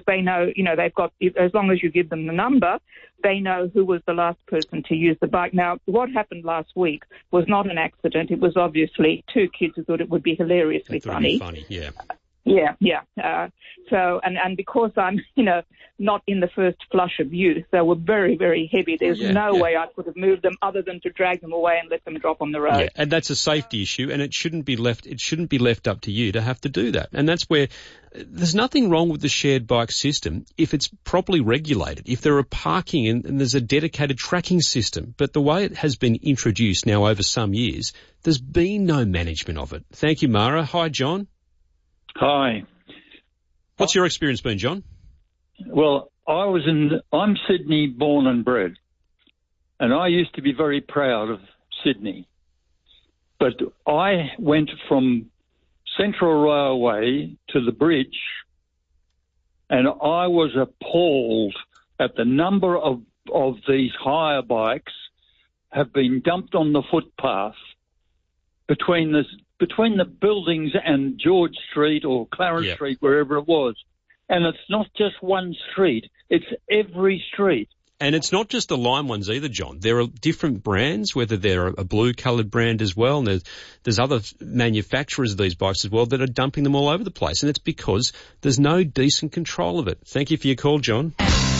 they know, they've got, as long as you give them the number, they know who was the last person to use the bike. Now, what happened last week was not an accident. It was obviously two kids who thought it would be hilariously funny. Yeah. Yeah. So, and because I'm, not in the first flush of youth, they were very, very heavy. There's no way I could have moved them other than to drag them away and let them drop on the road. Yeah, and that's a safety issue, and it shouldn't be left up to you to have to do that. And that's where there's nothing wrong with the shared bike system if it's properly regulated, if there are parking and there's a dedicated tracking system. But the way it has been introduced now over some years, there's been no management of it. Thank you, Mara. Hi, John. Hi. What's your experience been, John? Well, I'm Sydney born and bred, and I used to be very proud of Sydney. But I went from Central Railway to the bridge, and I was appalled at the number of these hire bikes have been dumped on the footpath between the buildings and George Street or Clarence Street, wherever it was. And it's not just one street, it's every street. And it's not just the Lime ones either, John. There are different brands, whether they're a blue-coloured brand as well, and there's other manufacturers of these bikes as well that are dumping them all over the place. And it's because there's no decent control of it. Thank you for your call, John.